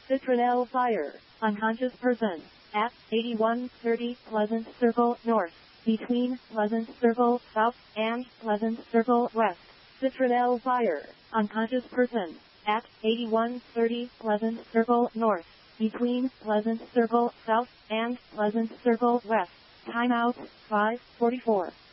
Citronelle Fire, unconscious person, at 8130 Pleasant Circle North, between Pleasant Circle South and Pleasant Circle West. Citronelle Fire, unconscious person, at 8130 Pleasant Circle North, between Pleasant Circle South and Pleasant Circle West. Timeout, 5:44.